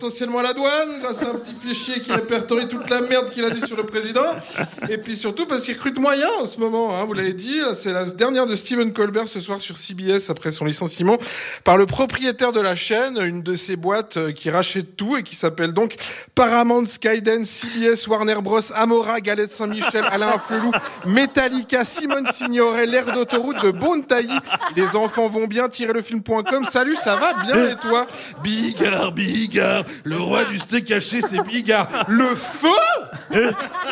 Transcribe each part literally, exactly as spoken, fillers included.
potentiellement à la douane, grâce à un petit fichier qui répertorie toute la merde qu'il a dit sur le président. Et puis surtout parce qu'il recrute moyen en ce moment, hein, vous l'avez dit. C'est la dernière de Stephen Colbert ce soir sur C B S après son licenciement par le propriétaire de la chaîne, une de ces boîtes qui rachète tout et qui s'appelle donc Paramount, Skydance, C B S, Warner Bros, Amora, Galette Saint-Michel, Alain Flelou, Metallica, Simone Signoret, l'air d'autoroute de Bontailly. Les enfants vont bien, tirer le film point com. Salut, ça va bien et toi? Bigard, Bigard, le roi du steak haché, c'est Bigard. Le feu.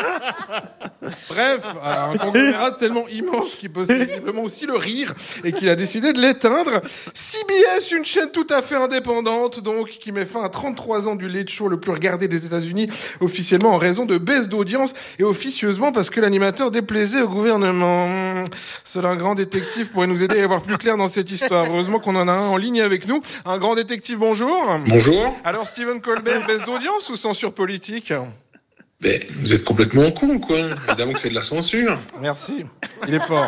Bref, un conglomérat tellement immense qu'il possède visiblement aussi le rire et qu'il a décidé de l'éteindre. C B S, une chaîne tout à fait indépendante, donc, qui met fin à trente-trois ans du Late Show le plus regardé des États-Unis, officiellement en raison de baisse d'audience et officieusement parce que l'animateur déplaisait au gouvernement. Seul un grand détective pourrait nous aider à y voir plus clair dans cette histoire. Heureusement qu'on en a un en ligne avec nous. Un grand détective, bonjour. Bonjour. Alors, Stephen Colbert, baisse d'audience ou censure politique? Ben, vous êtes complètement con, quoi. Évidemment que c'est de la censure. Merci. Il est fort.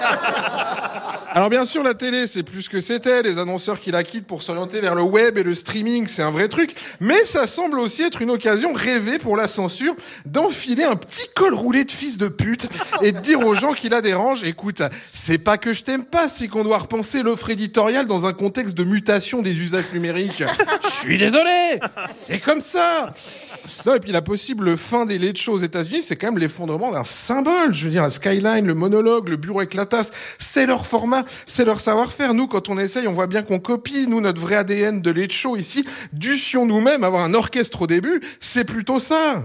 Alors bien sûr, la télé, c'est plus que c'était. Les annonceurs qui la quittent pour s'orienter vers le web et le streaming, c'est un vrai truc. Mais ça semble aussi être une occasion rêvée pour la censure d'enfiler un petit col roulé de fils de pute et de dire aux gens qui la dérangent, écoute, c'est pas que je t'aime pas, c'est qu'on doit repenser l'offre éditoriale dans un contexte de mutation des usages numériques. Je suis désolé, c'est comme ça. Non, et puis la possible fin des late shows aux États-Unis, c'est quand même l'effondrement d'un symbole. Je veux dire, la Skyline, le monologue, le bureau avec la tasse, c'est leur format, c'est leur savoir-faire. Nous, quand on essaye, on voit bien qu'on copie. Nous, notre vrai A D N de late show ici, dussions nous-mêmes avoir un orchestre au début, c'est plutôt ça.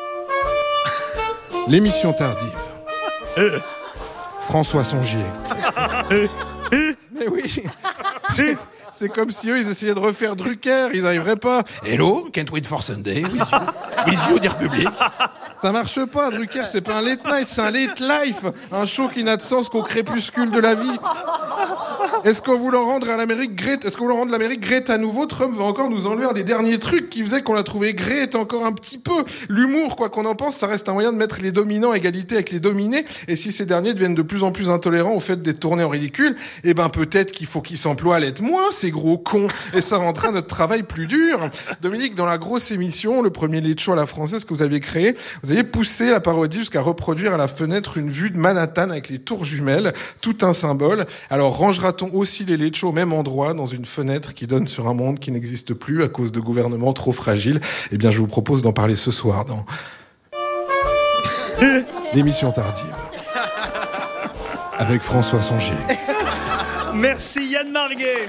L'émission tardive. Euh. François Songier. Euh. Mais oui. C'est... C'est comme si eux, ils essayaient de refaire Drucker, ils n'arriveraient pas. Hello, can't wait for Sunday. With you, dear public. Ça marche pas, Drucker, c'est pas un late night, c'est un late life. Un show qui n'a de sens qu'au crépuscule de la vie. Est-ce qu'on voulait rendre à l'Amérique great, est-ce qu'on voulait rendre l'Amérique great à nouveau? Trump va encore nous enlever un des derniers trucs qui faisait qu'on l'a trouvé great encore un petit peu. L'humour, quoi qu'on en pense, ça reste un moyen de mettre les dominants à égalité avec les dominés. Et si ces derniers deviennent de plus en plus intolérants au fait d'être tournés en ridicule, eh ben peut-être qu'il faut qu'ils s'emploient à l'être moins, ces gros cons. Et ça rendra notre travail plus dur. Dominique, dans la grosse émission, le premier late show à la française que vous aviez créé, vous avez poussé la parodie jusqu'à reproduire à la fenêtre une vue de Manhattan avec les tours jumelles, tout un symbole. Alors rangera-t-on aussi les late shows au même endroit, dans une fenêtre qui donne sur un monde qui n'existe plus à cause de gouvernements trop fragiles? Eh bien, je vous propose d'en parler ce soir dans l'émission tardive avec François Songier. Merci Yann Marguet.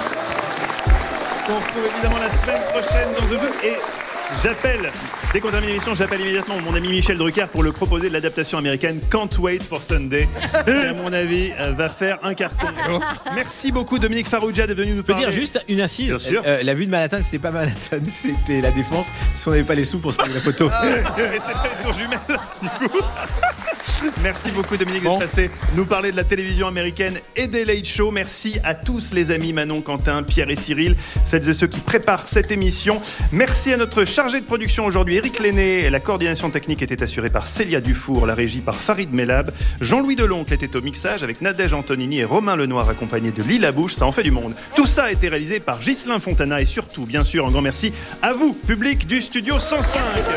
On se retrouve évidemment la semaine prochaine dans The Deux. Et j'appelle, dès qu'on termine l'émission, j'appelle immédiatement mon ami Michel Drucker pour le proposer de l'adaptation américaine Can't Wait for Sunday, qui à mon avis va faire un carton. Merci beaucoup Dominique Farrugia d'être venu nous parler. Je peux dire juste une incise. Bien sûr. Euh, la vue de Manhattan, c'était pas Manhattan, c'était la Défense. Si on n'avait pas les sous pour se prendre la photo. Et c'était pas les tours jumelles, du coup. Merci beaucoup Dominique bon. d'être passé nous parler de la télévision américaine et des late shows. Merci à tous les amis Manon, Quentin, Pierre et Cyril, celles et ceux qui préparent cette émission. Merci à notre chargé de production aujourd'hui, Éric Lenné. La coordination technique était assurée par Célia Dufour, la régie par Farid Mellab. Jean-Louis Deloncle était au mixage avec Nadège Antonini et Romain Lenoir accompagné de Lila Bouche. Ça en fait du monde. Tout ça a été réalisé par Ghislain Fontana et surtout, bien sûr, un grand merci à vous, public du Studio cent cinq.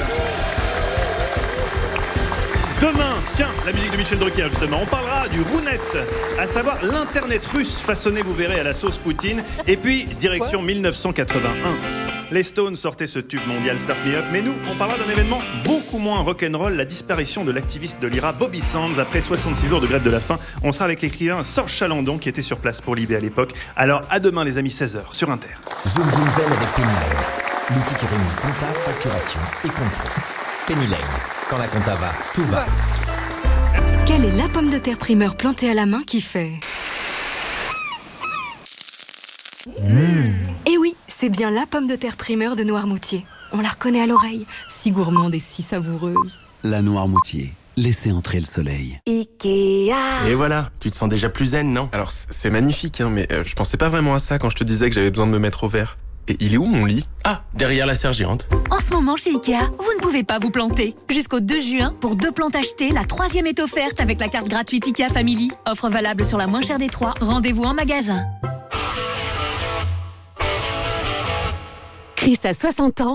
Demain, tiens, la musique de Michel Drucker, justement, on parlera du Rounet, à savoir l'Internet russe façonné, vous verrez, à la sauce Poutine. Et puis, direction dix-neuf cent quatre-vingt-un. Les Stones sortaient ce tube mondial Start Me Up, mais nous, on parlera d'un événement beaucoup moins rock'n'roll, la disparition de l'activiste de l'I R A Bobby Sands après soixante-six jours de grève de la faim. On sera avec l'écrivain Serge Chalandon qui était sur place pour Libé à l'époque. Alors, à demain les amis, seize heures sur Inter. Zoom Zoom Zen avec Penny Lane. L'outil qui réunit compta, facturation et contrôle. Penny Lane. Quand la compta va, tout va. Quelle est la pomme de terre primeur plantée à la main qui fait mmh. Eh oui, c'est bien la pomme de terre primeur de Noirmoutier. On la reconnaît à l'oreille, si gourmande et si savoureuse. La Noirmoutier, laissez entrer le soleil. Ikea. Et voilà, tu te sens déjà plus zen, non? Alors c'est magnifique, hein, mais euh, je pensais pas vraiment à ça quand je te disais que j'avais besoin de me mettre au vert. Et il est où mon lit? Ah, derrière la serre géante. En ce moment chez Ikea, vous ne pouvez pas vous planter. Jusqu'au deux juin, pour deux plantes achetées, la troisième est offerte avec la carte gratuite Ikea Family. Offre valable sur la moins chère des trois. Rendez-vous en magasin. Chris a soixante ans